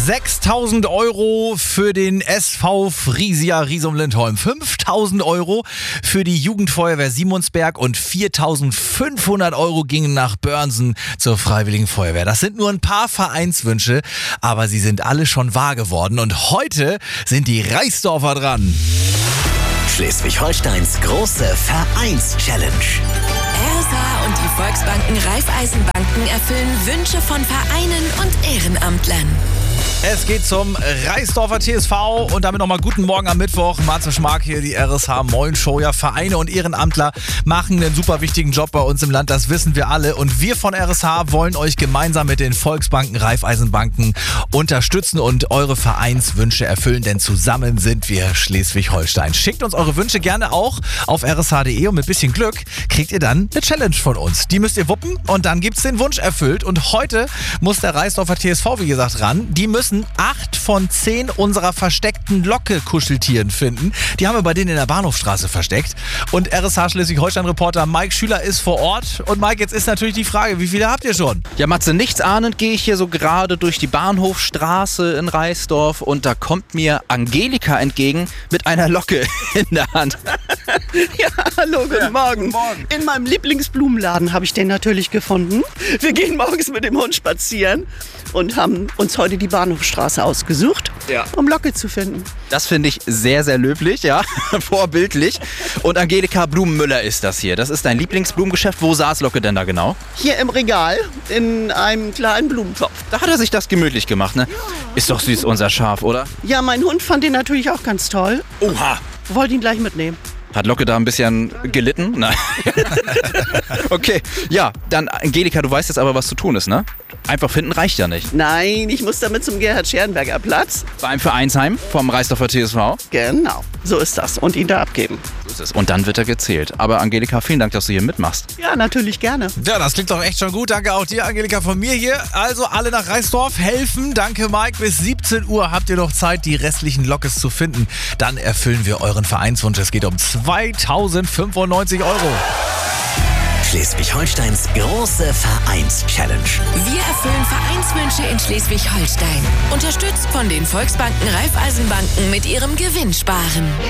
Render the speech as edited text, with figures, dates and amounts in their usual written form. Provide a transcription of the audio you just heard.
6.000 Euro für den SV Frisia Riesum-Lindholm, 5.000 Euro für die Jugendfeuerwehr Simonsberg und 4.500 Euro gingen nach Börnsen zur Freiwilligen Feuerwehr. Das sind nur ein paar Vereinswünsche, aber sie sind alle schon wahr geworden und heute sind die Reisdorfer dran. Schleswig-Holsteins große Vereins-Challenge. RSH und die Volksbanken Raiffeisenbanken erfüllen Wünsche von Vereinen und Ehrenamtlern. Es geht zum Reisdorfer TSV und damit nochmal guten Morgen am Mittwoch. Matze Schmark hier, die RSH Moin Show. Ja, Vereine und Ehrenamtler machen einen super wichtigen Job bei uns im Land, das wissen wir alle. Und wir von RSH wollen euch gemeinsam mit den Volksbanken, Raiffeisenbanken unterstützen und eure Vereinswünsche erfüllen, denn zusammen sind wir Schleswig-Holstein. Schickt uns eure Wünsche gerne auch auf rsh.de und mit bisschen Glück kriegt ihr dann eine Challenge von uns. Die müsst ihr wuppen und dann gibt's den Wunsch erfüllt. Und heute muss der Reisdorfer TSV, wie gesagt, ran. Die müssen 8 von 10 unserer versteckten Locke-Kuscheltieren finden. Die haben wir bei denen in der Bahnhofstraße versteckt. Und RSH Schleswig-Holstein-Reporter Mike Schüler ist vor Ort. Und Mike, jetzt ist natürlich die Frage, wie viele habt ihr schon? Ja, Matze, nichts ahnend gehe ich hier so gerade durch die Bahnhofstraße in Reisdorf und da kommt mir Angelika entgegen mit einer Locke in der Hand. Ja, hallo, guten Morgen. In meinem Lieblingsblumenladen habe ich den natürlich gefunden. Wir gehen morgens mit dem Hund spazieren und haben uns heute die Bahnhofstraße ausgesucht, um Locke zu finden. Das finde ich sehr, sehr löblich, ja, vorbildlich. Und Angelika Blumenmüller ist das hier. Das ist dein Lieblingsblumengeschäft. Wo saß Locke denn da genau? Hier im Regal in einem kleinen Blumentopf. Da hat er sich das gemütlich gemacht, ne? Ist doch süß, unser Schaf, oder? Ja, mein Hund fand den natürlich auch ganz toll. Oha! Wollte ihn gleich mitnehmen. Hat Locke da ein bisschen gelitten? Nein. Okay, ja, dann Angelika, du weißt jetzt aber, was zu tun ist, ne? Einfach finden reicht ja nicht. Nein, ich muss damit zum Gerhard-Scherenberger Platz. Beim Vereinsheim vom Reisdorfer TSV. Genau, so ist das. Und ihn da abgeben. So ist es. Und dann wird er gezählt. Aber Angelika, vielen Dank, dass du hier mitmachst. Ja, natürlich gerne. Ja, das klingt doch echt schon gut. Danke auch dir, Angelika, von mir hier. Also alle nach Reisdorf helfen. Danke, Mike. Bis 17 Uhr habt ihr noch Zeit, die restlichen Lockes zu finden. Dann erfüllen wir euren Vereinswunsch. Es geht um 2.095 Euro. Schleswig-Holsteins große Vereins-Challenge. Wir erfüllen Vereinswünsche in Schleswig-Holstein. Unterstützt von den Volksbanken Raiffeisenbanken mit ihrem Gewinnsparen.